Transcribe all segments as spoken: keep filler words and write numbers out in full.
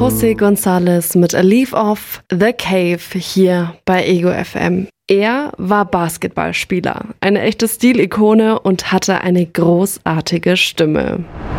José González mit A Leave Off The Cave hier bei Ego F M. Er war Basketballspieler, eine echte Stilikone und hatte eine großartige Stimme.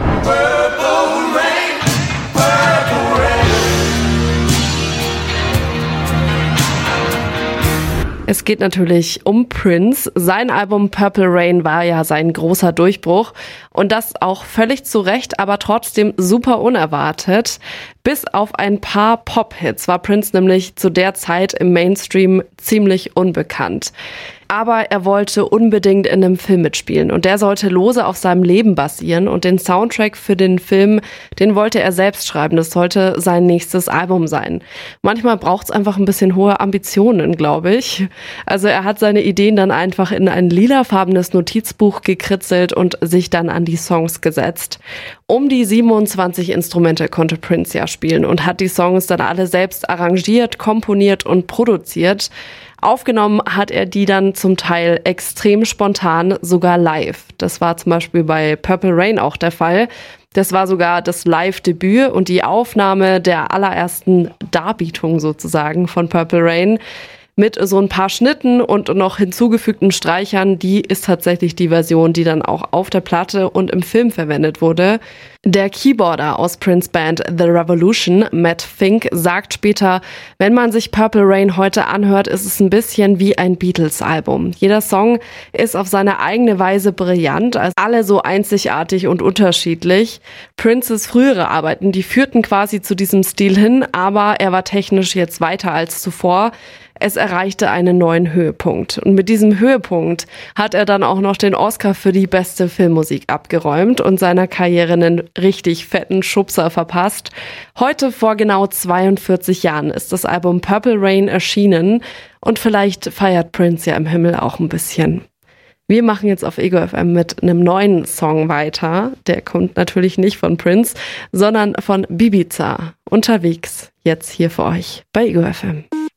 Es geht natürlich um Prince. Sein Album Purple Rain war ja sein großer Durchbruch und das auch völlig zu Recht, aber trotzdem super unerwartet. Bis auf ein paar Pop-Hits war Prince nämlich zu der Zeit im Mainstream ziemlich unbekannt. Aber er wollte unbedingt in einem Film mitspielen und der sollte lose auf seinem Leben basieren und den Soundtrack für den Film, den wollte er selbst schreiben. Das sollte sein nächstes Album sein. Manchmal braucht es einfach ein bisschen hohe Ambitionen, glaube ich. Also er hat seine Ideen dann einfach in ein lilafarbenes Notizbuch gekritzelt und sich dann an die Songs gesetzt. Um die siebenundzwanzig Instrumente konnte Prince ja spielen und hat die Songs dann alle selbst arrangiert, komponiert und produziert. Aufgenommen hat er die dann zum Teil extrem spontan, sogar live. Das war zum Beispiel bei Purple Rain auch der Fall. Das war sogar das Live-Debüt und die Aufnahme der allerersten Darbietung sozusagen von Purple Rain. Mit so ein paar Schnitten und noch hinzugefügten Streichern, die ist tatsächlich die Version, die dann auch auf der Platte und im Film verwendet wurde. Der Keyboarder aus Prince Band The Revolution, Matt Fink, sagt später, wenn man sich Purple Rain heute anhört, ist es ein bisschen wie ein Beatles-Album. Jeder Song ist auf seine eigene Weise brillant, also alle so einzigartig und unterschiedlich. Princes frühere Arbeiten, die führten quasi zu diesem Stil hin, aber er war technisch jetzt weiter als zuvor. Es erreichte einen neuen Höhepunkt. Und mit diesem Höhepunkt hat er dann auch noch den Oscar für die beste Filmmusik abgeräumt und seiner Karriere einen richtig fetten Schubser verpasst. Heute vor genau zweiundvierzig Jahren ist das Album Purple Rain erschienen und vielleicht feiert Prince ja im Himmel auch ein bisschen. Wir machen jetzt auf Ego F M mit einem neuen Song weiter. Der kommt natürlich nicht von Prince, sondern von Bibiza. Unterwegs, jetzt hier für euch bei Ego F M.